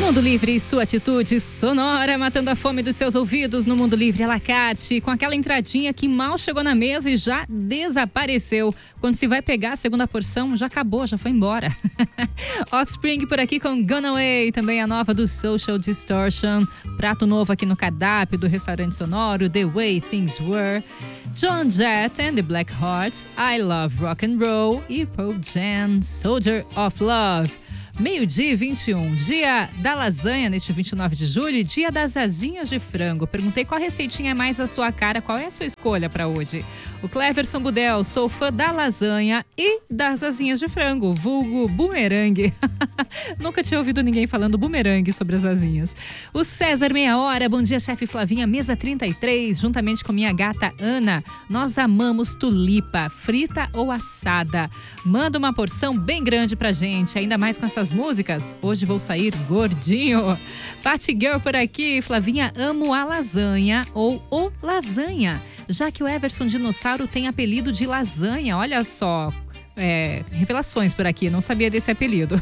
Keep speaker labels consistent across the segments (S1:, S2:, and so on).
S1: Mundo Livre, sua atitude sonora, matando a fome dos seus ouvidos no Mundo Livre à la carte, com aquela entradinha que mal chegou na mesa e já desapareceu. Quando se vai pegar a segunda porção, já acabou, já foi embora. Offspring por aqui com Gone Away, também a nova do Social Distortion. Prato novo aqui no cardápio do restaurante sonoro, The Way Things Were. John Jett and the Black Hearts, I Love Rock and Roll e Pearl Jam, Soldier of Love. 12h21, dia da lasanha neste 29 de julho e dia das asinhas de frango. Perguntei qual receitinha é mais a sua cara, qual é a sua escolha para hoje. O Cleverson Budel, sou fã da lasanha e das asinhas de frango, vulgo bumerangue. Nunca tinha ouvido ninguém falando bumerangue sobre as asinhas. O César Meia Hora, bom dia chefe Flavinha, mesa 33, juntamente com minha gata Ana. Nós amamos tulipa, frita ou assada. Manda uma porção bem grande pra gente, ainda mais com essas músicas, hoje vou sair gordinho. Patty Girl por aqui, Flavinha, amo a lasanha ou o lasanha, já que o Everson Dinossauro tem apelido de lasanha, olha só. Revelações por aqui, não sabia desse apelido.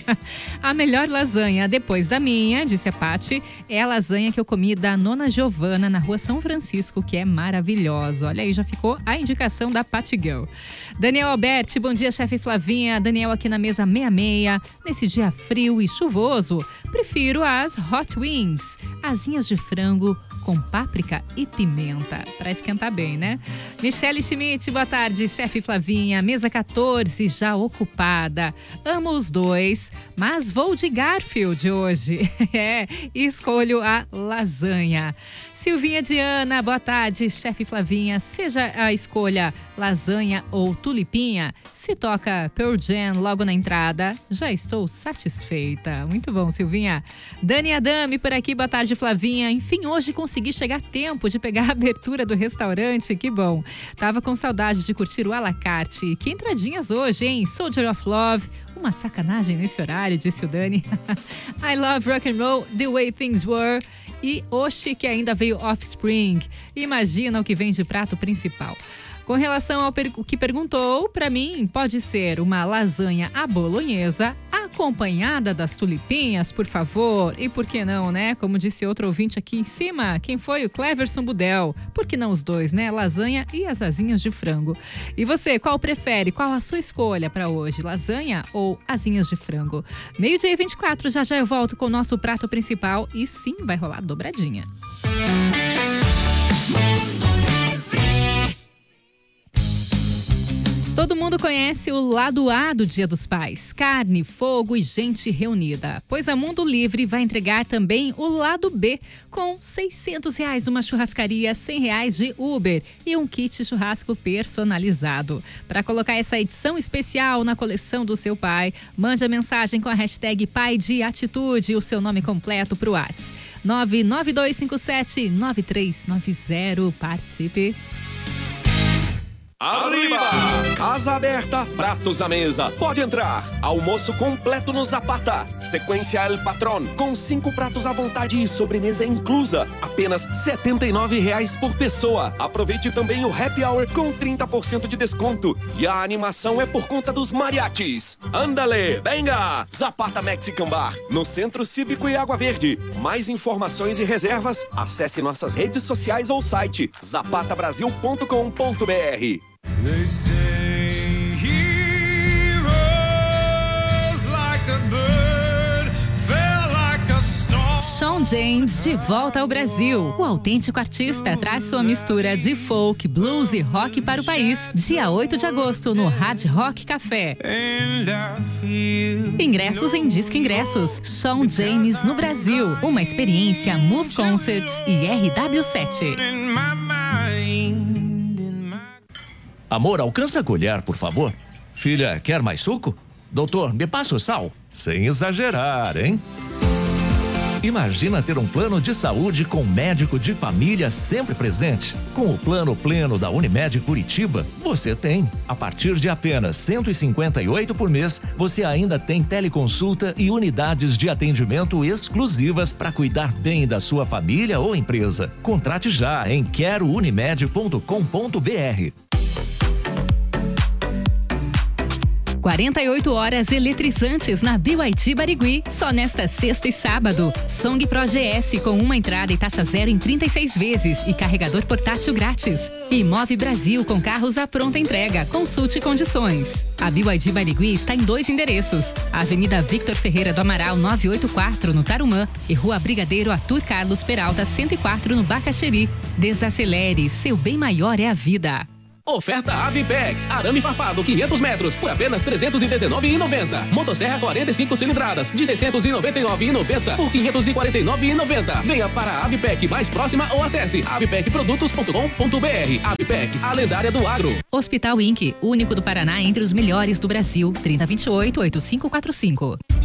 S1: A melhor lasanha depois da minha, disse a Paty, é a lasanha que eu comi da Nona Giovana na rua São Francisco, que é maravilhosa. Olha aí, já ficou a indicação da Patty Girl. Daniel Alberti, bom dia chefe Flavinha, Daniel aqui na mesa 66, nesse dia frio e chuvoso, prefiro as Hot Wings, asinhas de frango com páprica e pimenta, para esquentar bem, né? Michele Schmidt, boa tarde, chefe Flavinha, mesa 14, já ocupada. Amo os dois, mas vou de Garfield hoje. Escolho a lasanha. Silvinha Diana, boa tarde, chefe Flavinha, seja a escolha lasanha ou tulipinha, se toca Pearl Jam logo na entrada, já estou satisfeita. Muito bom, Silvinha. Dani Adame por aqui, boa tarde, Flavinha. Enfim, hoje consegui chegar a tempo de pegar a abertura do restaurante, que bom. Tava com saudade de curtir o à la carte. Que entradinhas hoje, hein? Soldier of Love. Uma sacanagem nesse horário, disse o Dani. I Love Rock and Roll, The Way Things Were. E Oxi, que ainda veio Offspring. Imagina o que vem de prato principal. Com relação ao que perguntou, para mim pode ser uma lasanha à bolonhesa, acompanhada das tulipinhas, por favor. E por que não, né? Como disse outro ouvinte aqui em cima, quem foi? O Cleverson Budel. Por que não os dois, né? Lasanha e as asinhas de frango. E você, qual prefere? Qual a sua escolha para hoje? Lasanha ou asinhas de frango? 12h24, já eu volto com o nosso prato principal e sim, vai rolar dobradinha. Todo mundo conhece o lado A do Dia dos Pais, carne, fogo e gente reunida. Pois a Mundo Livre vai entregar também o lado B, com R$600 numa churrascaria, R$100 de Uber e um kit churrasco personalizado. Para colocar essa edição especial na coleção do seu pai, mande a mensagem com a hashtag Pai de Atitude e o seu nome completo para o WhatsApp. 99257-9390. Participe!
S2: Arriba! Casa aberta, pratos à mesa. Pode entrar. Almoço completo no Zapata. Sequência El Patrón, com 5 pratos à vontade e sobremesa inclusa. Apenas R$79 por pessoa. Aproveite também o Happy Hour com 30% de desconto. E a animação é por conta dos mariachis. Andale, venga! Zapata Mexican Bar, no Centro Cívico e Água Verde. Mais informações e reservas, acesse nossas redes sociais ou site zapatabrasil.com.br.
S3: They say he rose like a bird, fell like a stone.
S1: Shawn James de volta ao Brasil. O autêntico artista traz sua mistura de folk, blues e rock para o país. Dia 8 de agosto no Hard Rock Café. Ingressos em Disque Ingressos. Shawn James no Brasil. Uma experiência Move Concerts e RW7.
S4: Amor, alcança a colher, por favor. Filha, quer mais suco? Doutor, me passa o sal? Sem exagerar, hein? Imagina ter um plano de saúde com médico de família sempre presente. Com o plano pleno da Unimed Curitiba, você tem. A partir de apenas R$158 por mês, você ainda tem teleconsulta e unidades de atendimento exclusivas para cuidar bem da sua família ou empresa. Contrate já em querounimed.com.br.
S1: 48 horas eletrizantes na BYD Barigui, só nesta sexta e sábado. Song Pro GS com uma entrada e taxa zero em 36 vezes e carregador portátil grátis. E Move Brasil com carros à pronta entrega. Consulte condições. A BYD Barigui está em 2 endereços: Avenida Victor Ferreira do Amaral 984 no Tarumã e Rua Brigadeiro Arthur Carlos Peralta 104 no Bacaxeri. Desacelere, seu bem maior é a vida.
S5: Oferta Avipec. Arame farpado 500 metros por apenas R$ 319,90. Motosserra 45 cilindradas de R$ 699,90 por R$ 549,90. Venha para a Avipec mais próxima ou acesse avipecprodutos.com.br. Avipec, a lendária do agro.
S1: Hospital Inc, único do Paraná entre os melhores do Brasil. 3028-8545.